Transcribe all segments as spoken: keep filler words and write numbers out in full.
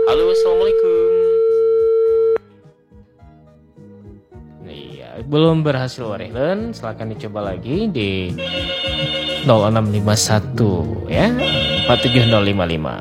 Halo, assalamualaikum. Iya, belum berhasil Warehlen. Silakan dicoba lagi di nol enam lima satu ya, empat tujuh nol lima lima.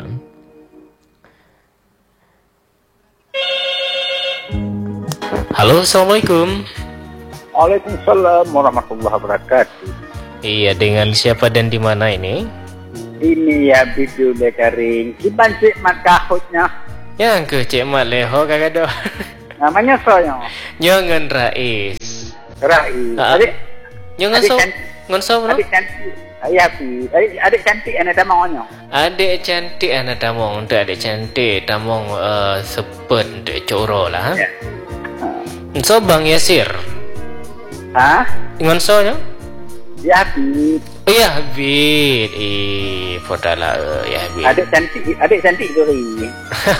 Halo, assalamualaikum. Waalaikumsalam warahmatullahi wabarakatuh. Iya, dengan siapa dan di mana ini? Ini ya video lekaring. Kiban cik mat kahutnya. Yang ke Cik Mat Leho kakak doh. Namanya soyo. Nyangan Rais. Rai. Ah. Adik. Nyangan Adik so. cantik. Ngon so no? Adik cantik. Ayah pi. Adik adik cantik anak tamonyo. Adik cantik anak tamong, untuk adik cantik tamong uh, sepen de coro lah. Ya. So Bang Yasir. Hah? Ngon so nya? Ya pi. Oh ya Habib. Eh, podala ya Habib. Adik cantik, adik cantik duri.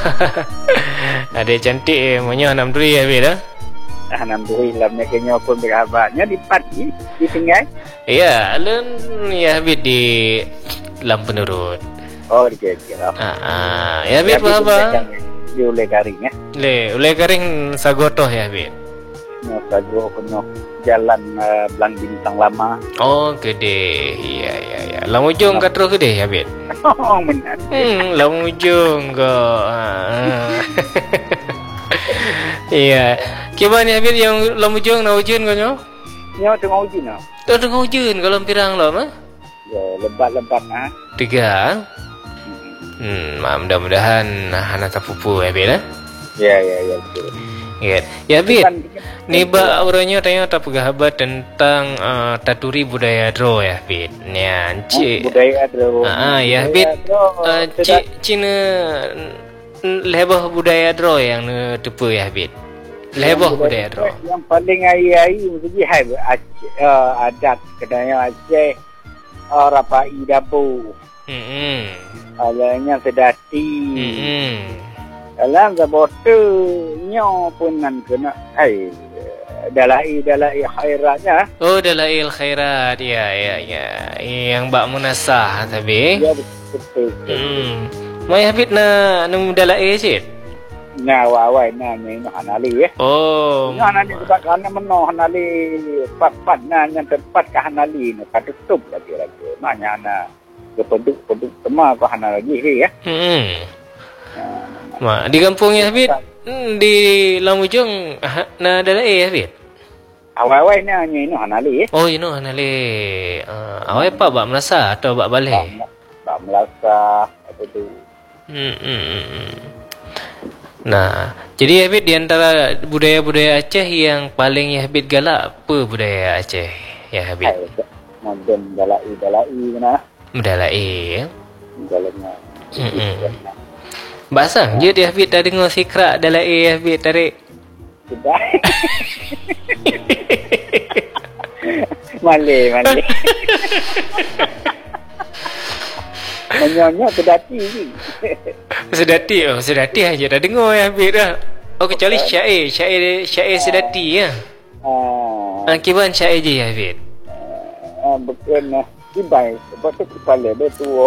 Adik cantik eh monya enam duri ya Habib dah. Alhamdulillah mereka pun berkabarnya di pagi di tinggal. Iya, alun ya Habib di lampu nurut. Oh dikira. Ah, ah. Ya Habib apa? Di oleh garing ya. Le, oleh garing sagotoh ya Habib. Nyok gua penuh jalan uh, Belang Bintang lama. Oh, gede. Iya, iya, iya. Lang ujung kat terus gede ya Habib. Oh benar. Hmm, lang ujung kok. Ah. Iya. Gimana Habib yang lang ujung na ujun kau nyo? Nyo tengah uji no. Tu tengah ujun kalau pirang lo mah? Ya lebat-lebat nah. Tiga. Hmm, mudah-mudahan anak tapupu ya Habib eh? Ya ya ya betul. Ya, ya Habib. Niba orangnya tanya tak pegahabat tentang uh, taturi budaya dro ya Habib. Nyanci. Oh, budaya dro. Ah, ya Habib. Uh, Cik Cina leboh budaya dro yang ne tepu ya Habib. Leboh budaya dro. Yang paling ai-ai mesti hai uh, adat kedaya Aceh uh, rapai dabu. Hmm. Alanya sedati. Hmm. Alam zabotu nyo pun nan kena ai dalai dalai khairatnya. Oh, dalail khairat. Ya, ya, ya. Yang bak munasah tapi. Ya betul. Hmm. Mai Habib na nang dalail sih. Nah, wawai nah ni no hanali ya. Oh. Nah, nanti sebab kerana meno hanali pat-pat nah yang tempat ke hanali ni katutup lagi lagi. Maknya ana kepeduk-peduk semua ke hanali lagi ya. Hmm. Ma di kampung ya Habib. Hmm, di Lamujung na dalail ya Habib. Awai-awai ni ni no hanali ya. Oh, you know hanali. Uh, awai pa bak melasa atau bak balai? Tak melasa apa tu. Hmm, hmm, hmm. Nah, jadi Habib di antara budaya-budaya Aceh yang paling ya Habib galak apa budaya Aceh ya Habib? Modern dalai dalai mana? Dalai ya. Dalamnya. Hmm. Basang je dia Habib dah dengar sikrak dalai ya Habib tarik. Sudah. Malay, malay. Menyonya sedati ni. Sedati oh, sedati aja dah dengar ya Habib dah. Oh, kecuali syair, syair syair sedati ya. Ah, Ah, kiban syair je ya Habib. ah bukan tibai, sebab tu kepala dia tua.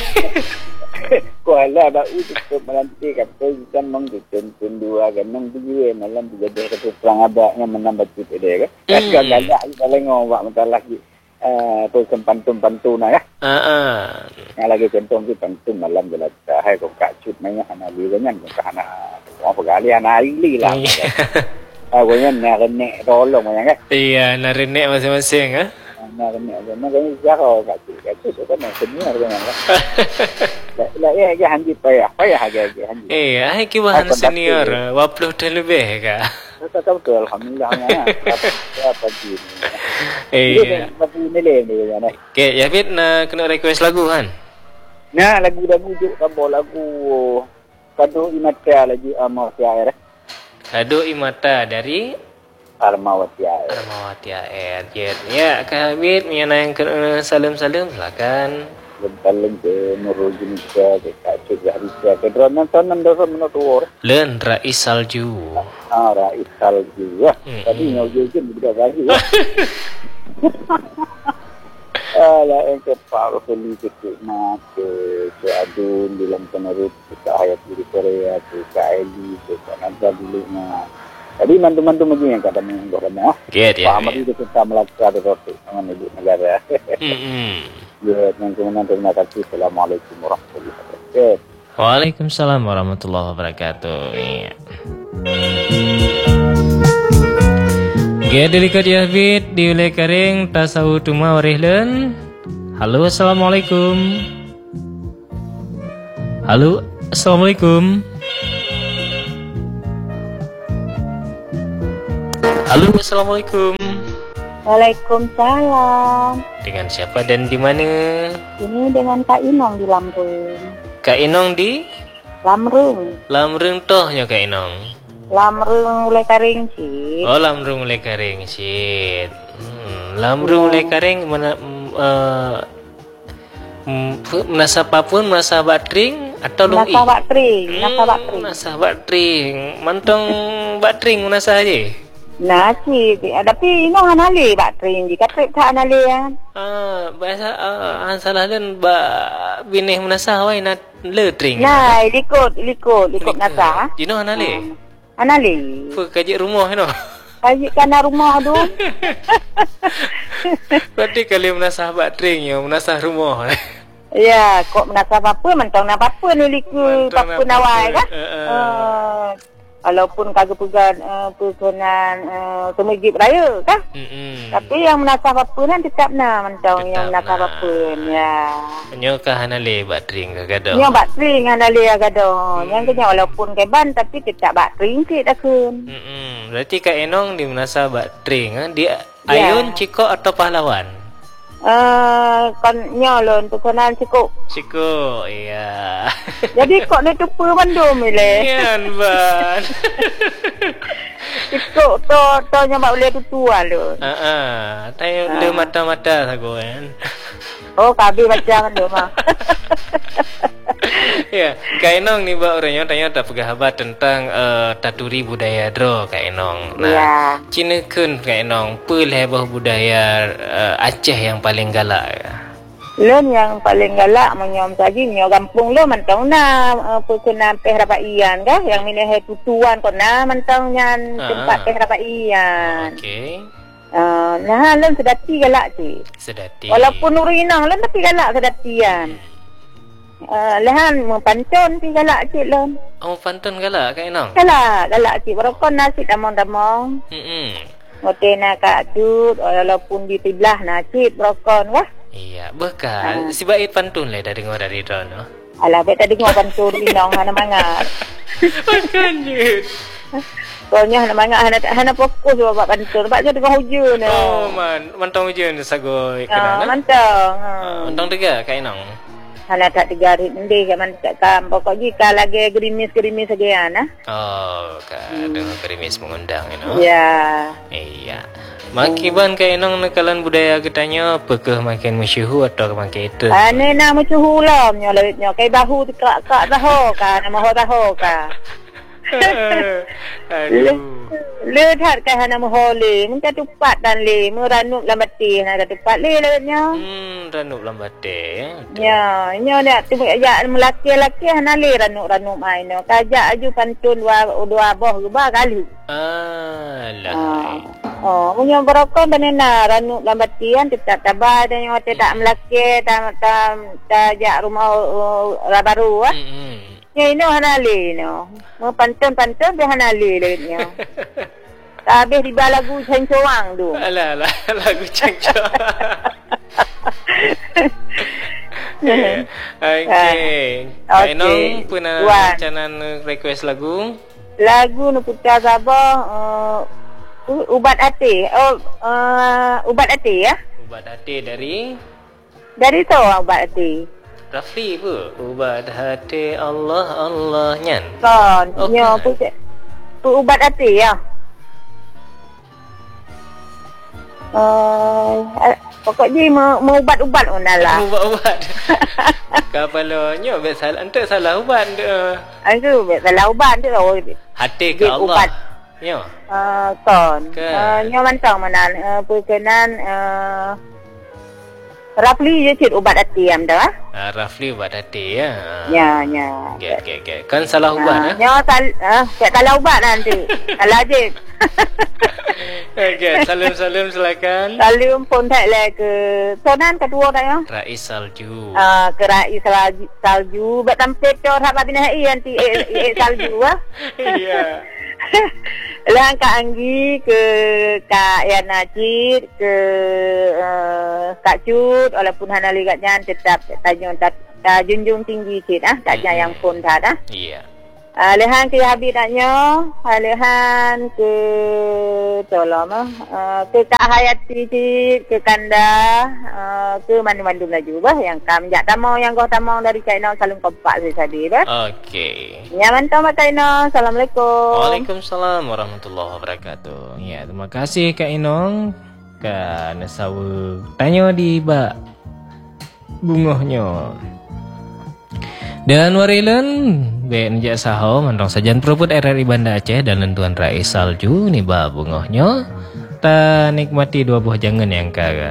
Kuala bau cukup melantik kata ikan menggunakan dua ganang dia malam jadi kata perang abaknya menambah cerita dia kan. Kan galak paling ngawak mentah lagi. Eh tu pantun-pantun ya. Ah ah. Yang lagi contoh tu pantun malam jelas hai kau kak cut mainnya hana lirangan kau hana mau pegali hana ili lah. Ah gue nak renek tolong macam kan. Iya, narenek masing-masing ah. Nak renek mana kan jauh kak cut. Kak cut kan senior kan. Lah ya ya hanji payah payah aja aja hanji. Eh, ai kibahan senior dua puluh tahun lebih ka. Kita tahu tu alhamdulillah ya. Apa sih? Eh. Tapi ini le ni ya. Okey, ya Habib nak kena request lagu kan? Nah, lagu-lagu juk kabel lagu Kado Imata lagi Amawati Air. Kado Imata dari Armawati Air. Armawati Air. Ya, Kak Habib yang kena salam-salam silakan. Bentaleng ke Nurul Junisa ke Kacuk Harisa ke drone nonton nonton menonton. Len Rais Salju. Ah, Rais Salju. Tadi nyau je budak lagi. Alah, yang kepak kali ketik mak ke ke Adun dalam penerus ke Hayat Diri Korea ke ke Eli ke ke Nazar dulu mak. Jadi mantu-mantu macam yang kata menganggap kena. Get ya. Pak Ahmad itu kita melakar roti dengan ibu negara. Hmm. Ya, yang kemudian terima kasih. Assalamualaikum warahmatullahi wabarakatuh. Waalaikumsalam warahmatullahi wabarakatuh. Iya. Gedelikat Yahbid di Ulai Kering tasawu tuma warihlen. Halo, assalamualaikum. Halo, assalamualaikum. Halo, assalamualaikum. Waalaikumsalam. Dengan siapa dan di mana? Ini dengan Kak Inong di Lamrung. Kak Inong di Lamrung. Lamrung tohnya Kak Inong. Lamrung Ulai Kering sih. Oh, Lamrung Ulai Kering sih. Hmm, Lamrung Ulai Kering mana uh, menasa papun menasa batring atau lungi? Menasa batring, menasa Hmm, batring. menasa batring. Mantong batring menasa aja. Nah, sih, tapi ini hanale batring jika trip tak hanale ya. Ah, bahasa ah uh, salah dan ba binih menasa wai na letring. Nah, likut, likut, likut nasa. Jino hanale. Hmm. Hanale. Fu kaji rumah no. Kaji kana rumah tu. Berarti kali menasa batring ya, menasa rumah. Ya, kok menasa apa mentang nak apa ni liku apa nawai kan? Uh, walaupun kagak pegan uh, perkenan uh, semegip raya kan? Hmm. Tapi yang menasa apa nan tetap na mentang Tetap yang menasa na. apa ya. Nyo ka hanale batring ka gado. Yang batring hanale agado. Yang kenya walaupun keban tapi tetap batring ke dah kun. Hmm. Berarti Kak Enong di menasa batring ha? Dia Ya. ayun, ciko atau pahlawan? Uh, kon nyolon perkenan cukup. Ciko, iya. Jadi kok ni tupu mandum ile. Yan ban. Cukup to to nyambak boleh tutuan tu. Ah ah, tayo le mata-mata sago kan. Oh, kabi macam tu mah. Ya, Kak Enong ni ba orangnya tanya tak pegahabat tentang uh, taturi budaya dro Kak Enong. Nah, Ya. Cina kun Kak Enong, pelebah budaya uh, Aceh yang paling galak. Lon yang paling galak menyom saji nyo kampung lo mentong na uh, perkenan peh rapat ian kah yang minah tutuan kau na mentong nyan Ah. tempat peh rapat ian. Okey. Uh, nah lon sedati galak si. Sedati. Walaupun nurinang lon tapi galak sedatian. Uh, lehan mempancon si galak si lon. Oh, pantun galak Kak Enong. Galak galak si berokon nasi damong-damong. Hmm. Ngote na kak cut walaupun di tiblah nasi berokon wah. Iya, bekal. Si bait pantun le dari ngor dari dono. Alah bet tadi ngopan turi nong hana mangat. Makanya. Soalnya hana mangat hana hana fokus buat pantun. Baknya tengah hujan. Oh, man, mantong ujian sagoy Ah, kana. mantang. Mantong tega Kak Enong. Hana tak tiga hari nanti ke mantak kam. Pokok jika lagi gerimis-gerimis lagi ana. Oh, Kak, dengan gerimis mengundang you know. Ya. Iya. Makiban Kak Enong nekalan budaya kitanya apakah makin masyhur atau makin itu? Ane na macam hulam nyo lewit nyo. Kay bahu tikak kak taho ka. Nama ho taho ka. Aduh. Lehat kay hana mohole. Minta tupat dan le. Meranuk lamati hana tupat le lewit nyo. Hmm, ranuk lambate ya. Ya, nyo nak tu ya melaki-laki hana le ranuk-ranuk mai no. Kajak aju pantun dua dua boh dua kali. Alah. Oh, punya berokon dan na ranuk lambatian tetap tabah dan nyo tak melaki tak tak tajak rumah uh, baru ah. Hmm. Ya ini hana le no. Mau pantun-pantun be hana le le nyo. Tak habis di lagu Cancowang tu. Alah, alah, lagu cengcok. Okay. Okay. Kak Enong pernah Tuan. rancangan request lagu? Lagu nu putar Sabah uh, ubat hati. Oh, uh, ubat hati ya. Ubat hati dari Dari tu ubat hati. Rafli pun. Ubat hati Allah Allah nyan. Kan, Oh, nyo kan. pu pu ubat hati ya. Uh, pokoknya mau mau ubat-ubat unalah. Ubat-ubat. Kapalonyo bet salah ente salah ubat de. Itu salah ubat tu. Hati ke Di Allah. ubat. Nyo. Uh, kan. Kan. Uh, nyo mantang mana uh, perkenan uh, Rafli je cik ubat hati am dah. Ah, Rafli ubat hati ya. Ya, ya. Okey okey okey. Kan salah ubat ah. Ya, sal ah, tak salah ubat nanti. Salah je. Okey, salam-salam silakan. Salam pun tak lah ke Sonan kedua tak ya? Rais Salju. Ah, ke Rais Salju. Salju. Bet tampil tu hak bina hai nanti eh salju ah. Iya. Lah Kak Anggi ke Kak Yana Cid ke uh, Kak Cut walaupun hana ligatnya tetap tajung tak junjung tinggi Cid ah taknya yang pun dah ah. Iya. Uh, lehan ke habis naknya, lehan ke tolong uh, ke Kak Hayati Cid, ke Kanda, uh, ke mana-mana laju bah yang kam jak tamu yang kau tamu dari China saling kompak saya tadi bah. Okey. Nyaman tahu Kak Ino. Assalamualaikum. Waalaikumsalam warahmatullahi wabarakatuh. Ya, terima kasih Kak Inong. Kan sawu tanya di bak bungohnya. Dan warilan ben jak saho mandong sajan peruput R R I Banda Aceh dan lentuan Rais Salju ni ba bungohnya. Ta nikmati dua buah jangan yang kaga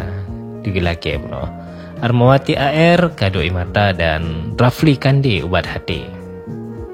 digilake bro. Armawati A R Kado Imata dan Rafli Kandi ubat hati.